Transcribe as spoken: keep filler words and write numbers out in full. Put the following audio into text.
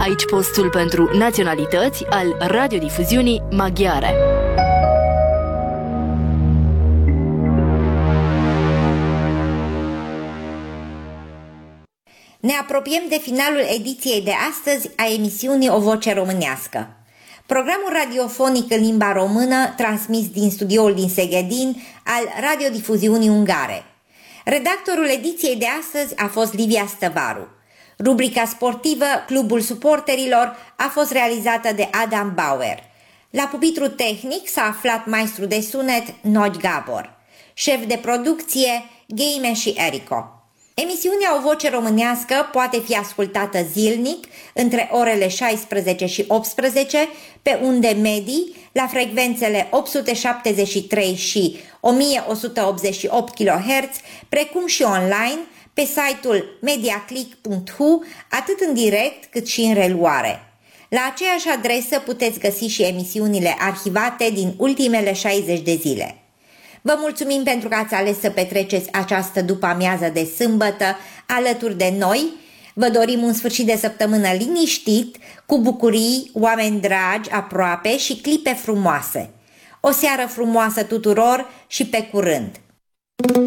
Aici postul pentru naționalități al radiodifuziunii maghiare. Ne apropiem de finalul ediției de astăzi a emisiunii O Voce Românească. Programul radiofonic în limba română transmis din studioul din Seghedin al radiodifuziunii ungare. Redactorul ediției de astăzi a fost Livia Stăvaru. Rubrica sportivă Clubul Suporterilor a fost realizată de Adam Bauer. La pupitru tehnic s-a aflat maestru de sunet Nogi Gabor. Șef de producție Gheime și Erico. Emisiunea O Voce Românească poate fi ascultată zilnic între orele șaisprezece și optsprezece pe unde medii la frecvențele opt sute șaptezeci și trei și o mie o sută optzeci și opt kilohertz, precum și online pe site-ul mediaclick punct h u, atât în direct cât și în reluare. La aceeași adresă puteți găsi și emisiunile arhivate din ultimele șaizeci de zile. Vă mulțumim pentru că ați ales să petreceți această după-amiază de sâmbătă alături de noi. Vă dorim un sfârșit de săptămână liniștit, cu bucurii, oameni dragi, aproape și clipe frumoase. O seară frumoasă tuturor și pe curând!